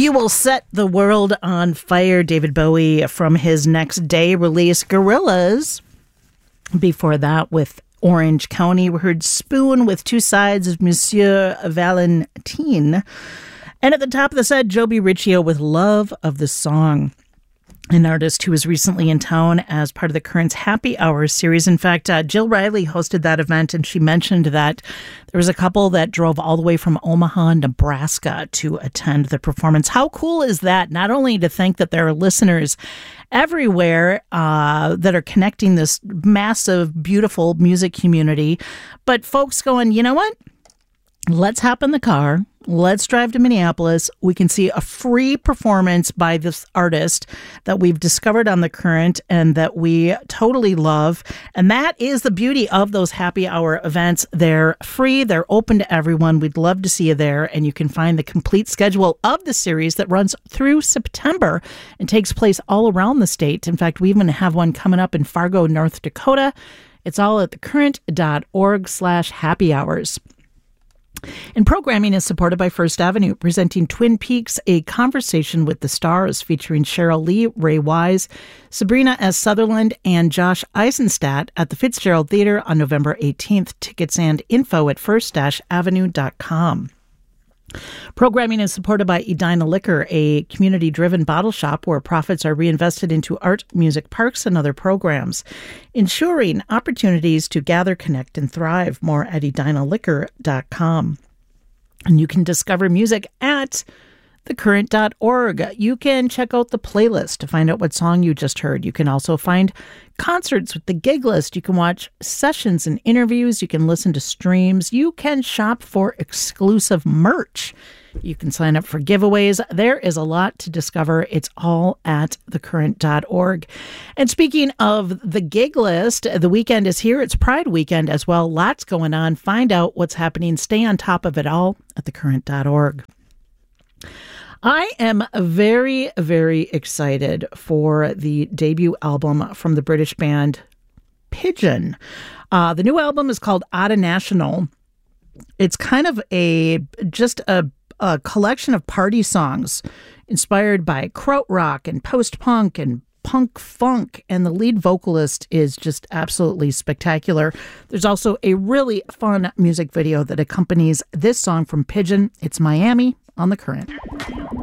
You Will Set the World on Fire, David Bowie, from his Next Day release, Gorillaz. Before that, with Orange County, we heard Spoon with Two Sides of Monsieur Valentine. And at the top of the set, Joby Riccio with Love of the Song, an artist who was recently in town as part of the Currents Happy Hour series. In fact, Jill Riley hosted that event, and she mentioned that there was a couple that drove all the way from Omaha, Nebraska to attend the performance. How cool is that? Not only to think that there are listeners everywhere that are connecting this massive, beautiful music community, but folks going, you know what? Let's hop in the car. Let's drive to Minneapolis. We can see a free performance by this artist that we've discovered on The Current and that we totally love. And that is the beauty of those happy hour events. They're free. They're open to everyone. We'd love to see you there. And you can find the complete schedule of the series that runs through September and takes place all around the state. In fact, we even have one coming up in Fargo, North Dakota. It's all at thecurrent.org/happy hours. And programming is supported by First Avenue, presenting Twin Peaks, A Conversation with the Stars, featuring Cheryl Lee, Ray Wise, Sabrina S. Sutherland, and Josh Eisenstadt at the Fitzgerald Theater on November 18th. Tickets and info at first-avenue.com. Programming is supported by Edina Liquor, a community-driven bottle shop where profits are reinvested into art, music, parks, and other programs, ensuring opportunities to gather, connect, and thrive. More at edinaliquor.com. And you can discover music at thecurrent.org. You can check out the playlist to find out what song you just heard. You can also find concerts with the gig list. You can watch sessions and interviews. You can listen to streams. You can shop for exclusive merch. You can sign up for giveaways. There is a lot to discover. It's all at thecurrent.org. And speaking of the gig list, the weekend is here. It's Pride weekend as well. Lots going on. Find out what's happening. Stay on top of it all at thecurrent.org. I am very, very excited for the debut album from the British band Pigeon. The new album is called Otta National. It's kind of a collection of party songs inspired by krautrock and post-punk and punk funk, and the lead vocalist is just absolutely spectacular. There's also a really fun music video that accompanies this song from Pigeon. It's Miami on The Current.